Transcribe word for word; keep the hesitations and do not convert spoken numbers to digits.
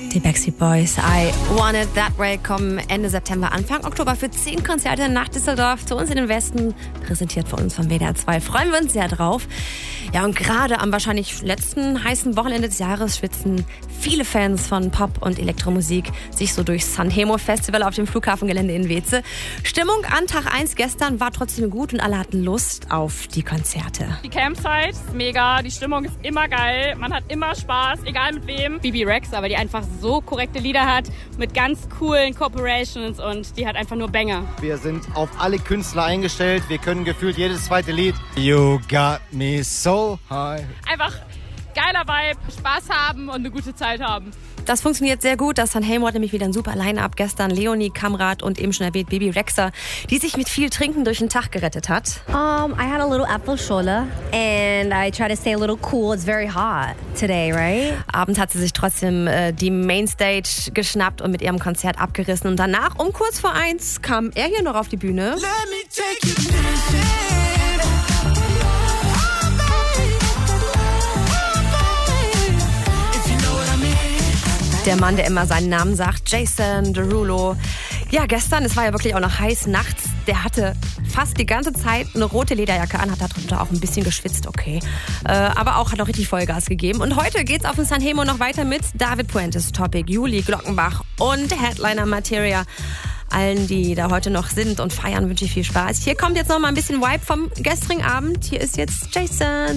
Die Backstreet Boys, I Want It That Way, kommen Ende September, Anfang Oktober für zehn Konzerte nach Düsseldorf zu uns in den Westen, präsentiert von uns vom W D R zwei. Freuen wir uns sehr drauf. Ja, und gerade am wahrscheinlich letzten heißen Wochenende des Jahres schwitzen viele Fans von Pop- und Elektromusik sich so durchs Sanremo Festival auf dem Flughafengelände in Weeze. Stimmung an Tag eins gestern war trotzdem gut und alle hatten Lust auf die Konzerte. Die Campsite ist mega, die Stimmung ist immer geil, man hat immer Spaß, egal mit wem. Bibi Rexha, weil die einfach so korrekte Lieder hat, mit ganz coolen Corporations und die hat einfach nur Banger. Wir sind auf alle Künstler eingestellt, wir können gefühlt jedes zweite Lied. You got me so high. Einfach geiler Vibe, Spaß haben und eine gute Zeit haben. Das funktioniert sehr gut. Das Sanremo hat nämlich wieder ein super Line-Up. Gestern Leonie Kamrat und eben schon erwähnt Bibi Rexha, die sich mit viel Trinken durch den Tag gerettet hat. Um, I had a little Apfelschorle and I try to stay a little cool. It's very hot today, right? Abends hat sie sich trotzdem äh, die Mainstage geschnappt und mit ihrem Konzert abgerissen. Und danach, um kurz vor eins, kam er hier noch auf die Bühne. Let me take you dancing. Der Mann, der immer seinen Namen sagt, Jason Derulo. Ja, gestern, es war ja wirklich auch noch heiß nachts, der hatte fast die ganze Zeit eine rote Lederjacke an, hat darunter auch ein bisschen geschwitzt, okay. Äh, aber auch hat auch richtig Vollgas gegeben. Und heute geht's auf dem Sanremo noch weiter mit David Puentes, Topic, Juli Glockenbach und Headliner Materia. Allen, die da heute noch sind und feiern, wünsche ich viel Spaß. Hier kommt jetzt noch mal ein bisschen Vibe vom gestrigen Abend. Hier ist jetzt Jason.